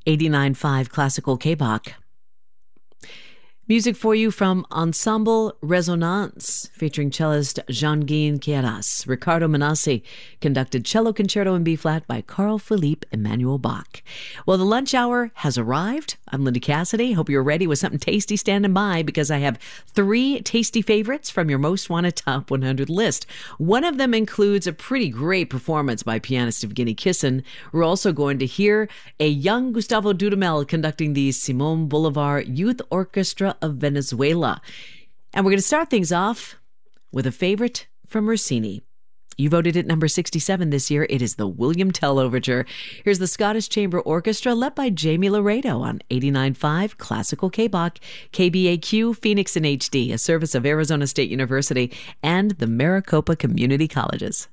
89.5 Classical K-Bach. Music for you from Ensemble Resonance, featuring cellist Jean-Guy Queyras. Riccardo Manassi conducted Cello Concerto in B-flat by Carl Philipp Emanuel Bach. Well, the lunch hour has arrived. I'm Linda Cassidy. Hope you're ready with something tasty standing by, because I have 3 tasty favorites from your Most Wanted Top 100 list. One of them includes a pretty great performance by pianist Evgeny Kissin. We're also going to hear a young Gustavo Dudamel conducting the Simon Bolivar Youth Orchestra of Venezuela. And we're going to start things off with a favorite from Rossini. You voted it number 67 this year. It is the William Tell Overture. Here's the Scottish Chamber Orchestra led by Jamie Laredo on 89.5 Classical K-Bach, KBAQ, Phoenix in HD, a service of Arizona State University and the Maricopa Community Colleges.